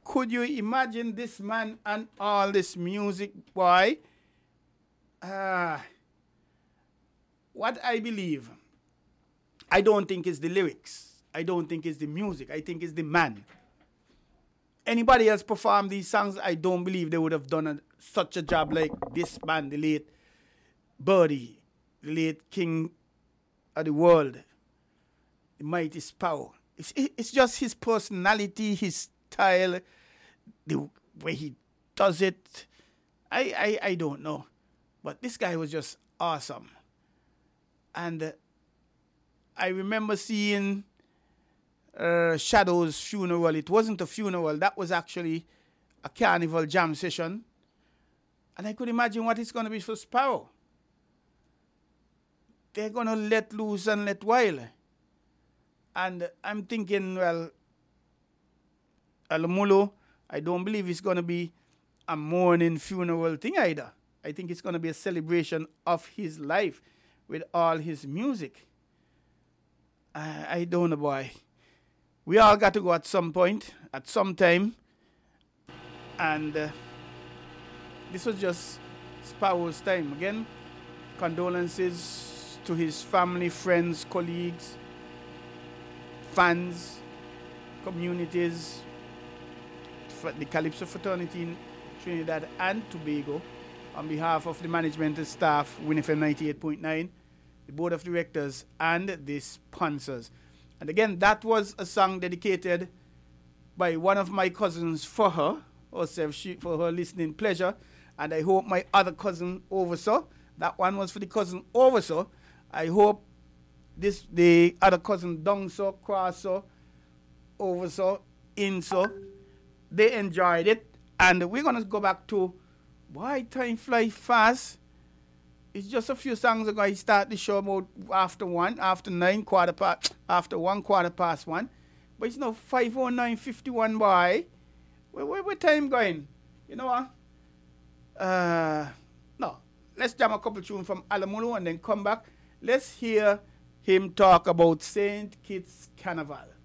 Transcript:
could you imagine this man and all this music, boy? Uh, what I believe, I don't think it's the lyrics. I don't think it's the music. I think it's the man. Anybody else perform these songs, I don't believe they would have done such a job like this man, the late Birdie, the late king of the world, the mighty Sparrow. It's just his personality, his style, the way he does it. I don't know. But this guy was just awesome. And I remember seeing Shadow's funeral. It wasn't a funeral. That was actually a carnival jam session. And I could imagine what it's going to be for Sparrow. They're going to let loose and let wild. And I'm thinking, well, Alamulo, I don't believe it's going to be a mourning funeral thing either. I think it's going to be a celebration of his life with all his music. I don't know, boy. We all got to go at some point, at some time. And this was just Sparrow's time. Again, condolences to his family, friends, colleagues, fans, communities, the Calypso fraternity in Trinidad and Tobago. On behalf of the management and staff, WinFM 98.9, the board of directors, and the sponsors. And again, that was a song dedicated by one of my cousins for her, herself, for her listening pleasure. And I hope my other cousin oversaw. That one was for the cousin oversaw. I hope the other cousin downsaw, crosssaw, oversaw, insaw. They enjoyed it. And we're going to go back to why time fly fast. It's just a few songs ago. I start the show about after 1, after 9, after 1, quarter past 1. But it's now 5:09:51, boy. Where time going? You know what? No. Let's jam a couple tunes from Alamulo and then come back. Let's hear him talk about St. Kitts Carnival.